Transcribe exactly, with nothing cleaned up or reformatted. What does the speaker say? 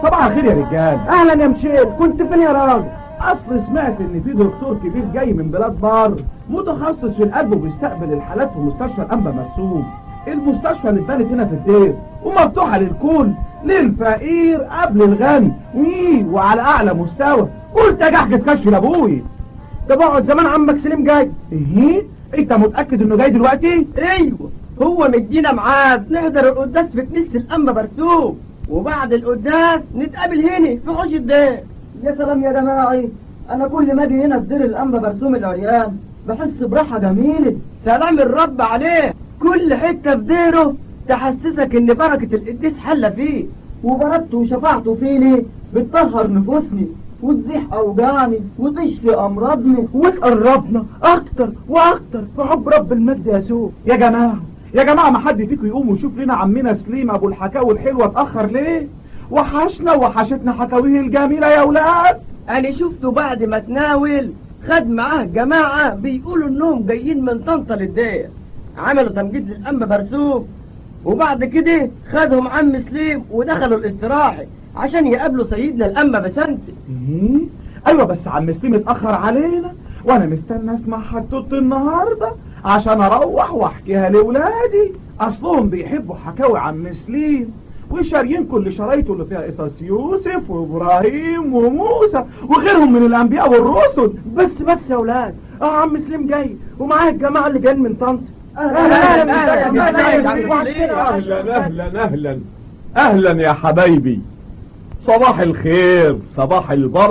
صباح الخير يا رجال. اهلا يا مشيل، كنت فين يا راجل؟ اصل سمعت ان في دكتور كبير جاي من بلاد بار متخصص في القلب وبيستقبل الحالات في مستشفى الانبا مرسوم. المستشفى اللي اتبنت هنا في الدير ومفتوحه للكل، للفقير قبل الغني، ويه وعلى اعلى مستوى. قلت اجي احجز كشف لابوي. ده بقعد زمان عمك سليم جاي. ايه انت متاكد انه جاي دلوقتي؟ ايوه، هو مدينا ميعاد نحضر القداس في كنيسه الانبا مرسوم، وبعد القداس نتقابل هنا في حوش الدير. يا سلام يا جماعي، انا كل ما اجي هنا في دير الانبا مرسوم العريان بحس براحه جميله. سلام الرب عليه، كل حته في ديره تحسسك ان بركه القديس حله فيه، وبركته وشفاعته فيني بتطهر نفوسني وتزيح اوجاعني وتشفي امراضني وتقربنا اكتر واكتر في حب رب المجد يسوع. يا جماعه يا جماعه، ما حد فيكم يقوم ويشوف لنا عمنا سليم ابو الحكاوي الحلوه اتاخر ليه؟ وحشنا وحشتنا حكاويه الجميله يا اولاد. انا شفته بعد ما تناول خد معاه جماعه بيقولوا انهم جايين من طنطا للدير، عملوا تمجيد للانبا مرسوم، وبعد كده خدهم عم سليم ودخلوا الاستراحه عشان يقابلوا سيدنا الانبا بسنتي. ايه ايوه، بس عم سليم اتاخر علينا وانا مستنى اسمع حدوته النهارده عشان اروح واحكيها لاولادي. اصلهم بيحبوا حكاوي عم سليم وشاريين كل شرايطه اللي فيها قصص يوسف وابراهيم وموسى وغيرهم من الانبياء والرسل. بس بس يا اولاد، اه عم سليم جاي ومعاه الجماعه اللي جايين من طنطا. اهلا اهلا اهلا اهلا يا حبايبي، صباح الخير، صباح البركه.